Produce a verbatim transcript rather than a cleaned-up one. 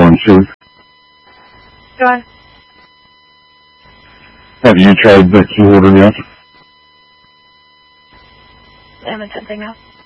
on, Sue? Go on. Have you tried the key holder yet? I haven't something else.